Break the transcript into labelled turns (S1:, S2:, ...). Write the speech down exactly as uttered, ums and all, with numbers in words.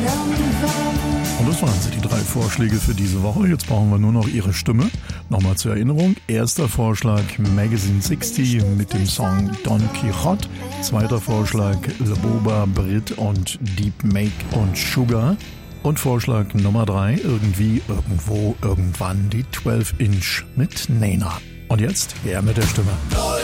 S1: Und das waren sie, die drei Vorschläge für diese Woche. Jetzt brauchen wir nur noch Ihre Stimme. Nochmal zur Erinnerung. Erster Vorschlag Magazine sechzig mit dem Song Don Quixote. Zweiter Vorschlag Leboba, Brit und Deep Make und Sugar. Und Vorschlag Nummer drei, irgendwie, irgendwo, irgendwann die zwölf Inch mit Nena. Und jetzt her mit der Stimme.